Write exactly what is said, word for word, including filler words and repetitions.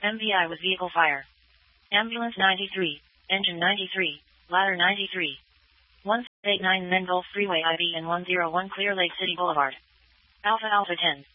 M V I with vehicle fire. Ambulance ninety-three, engine ninety-three, ladder ninety-three. one eight nine Mendolph Freeway I B N one oh one Clear Lake City Boulevard. Alpha Alpha ten.